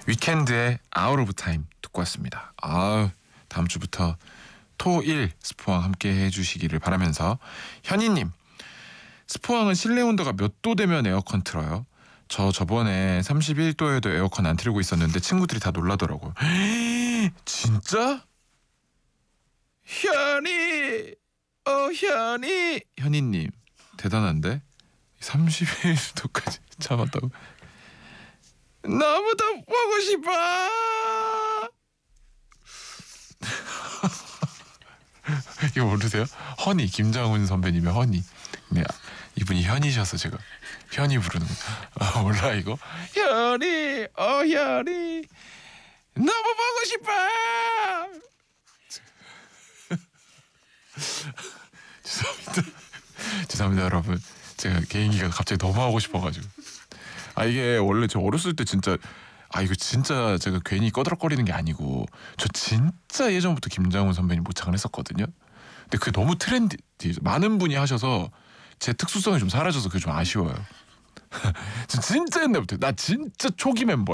위켄드의 아웃 오브 타임 듣고 왔습니다. 아, 다음 주부터 토1 스포왕 함께 해주시기를 바라면서 현희님, 스포왕은 실내 온도가 몇 도 되면 에어컨 틀어요? 저번에 31도에도 에어컨 안 틀고 있었는데 친구들이 다 놀라더라고요. 진짜? 현희! 현희님 대단한데? 31도까지 참았다고? 너무 더 보고 싶어! 이거 모르세요? 허니, 김장훈 선배님의 허니. 네, 이분이 현이셔서 제가 현이 부르는 거. 아, 몰라 이거? 현이, 현이, 너무 보고 싶어. 죄송합니다. 죄송합니다 여러분. 제가 개인기가 갑자기 너무 하고 싶어가지고. 아, 이게 원래 저 어렸을 때 진짜, 아 이거 진짜 제가 괜히 꺼드럭거리는 게 아니고 저 진짜 예전부터 김장훈 선배님 모창을 했었거든요. 근데 그게 너무 트렌디, 많은 분이 하셔서 제 특수성이 좀 사라져서 그게 좀 아쉬워요. 진짜 옛날부터 나 진짜 초기 멤버